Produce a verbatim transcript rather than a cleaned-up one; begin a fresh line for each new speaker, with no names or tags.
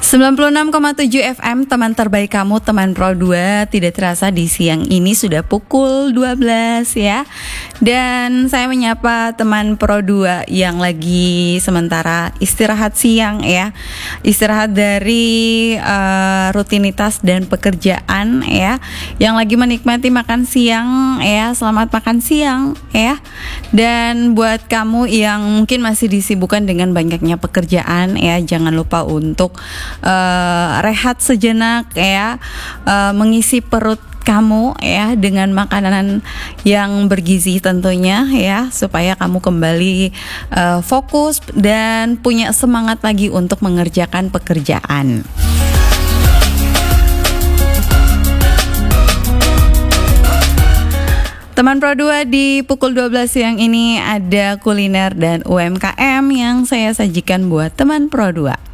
sembilan puluh enam koma tujuh F M, teman terbaik kamu, teman Pro dua. Tidak terasa di siang ini sudah pukul dua belas ya. Dan saya menyapa teman Pro dua yang lagi sementara istirahat siang ya. Istirahat dari uh, rutinitas dan pekerjaan ya. Yang lagi menikmati makan siang ya, selamat makan siang ya. Dan buat kamu yang mungkin masih disibukkan dengan banyaknya pekerjaan ya, jangan lupa untuk Uh, rehat sejenak ya, uh, mengisi perut kamu ya dengan makanan yang bergizi tentunya ya, supaya kamu kembali uh, fokus dan punya semangat lagi untuk mengerjakan pekerjaan. Teman Pro dua, di pukul dua belas siang ini ada kuliner dan U M K M yang saya sajikan buat teman Pro dua.